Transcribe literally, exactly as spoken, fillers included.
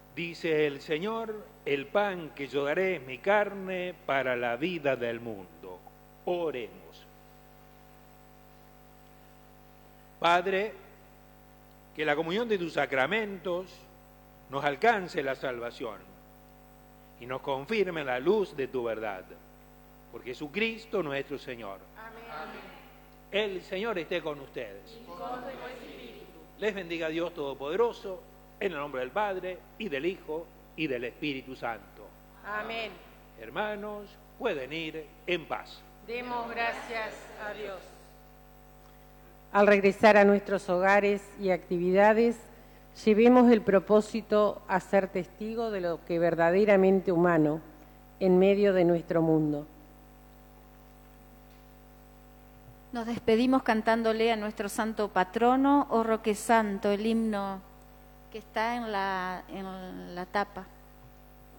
Dice el Señor, el pan que yo daré es mi carne para la vida del mundo. Oremos. Padre, que la comunión de tus sacramentos nos alcance la salvación y nos confirme la luz de tu verdad. Por Jesucristo nuestro Señor. Amén. El Señor esté con ustedes. Y con tu espíritu. Les bendiga Dios Todopoderoso, en el nombre del Padre, y del Hijo, y del Espíritu Santo. Amén. Hermanos, pueden ir en paz. Demos gracias a Dios. Al regresar a nuestros hogares y actividades, llevemos el propósito a ser testigo de lo que verdaderamente humano en medio de nuestro mundo. Nos despedimos cantándole a nuestro santo patrono, oh Roque Santo, el himno que está en la, en la tapa.